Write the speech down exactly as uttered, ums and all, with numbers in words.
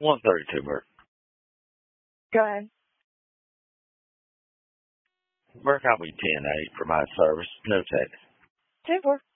one thirty-two, Burke. Go ahead. Burke, I'll be ten eight for my service. No text. ten four.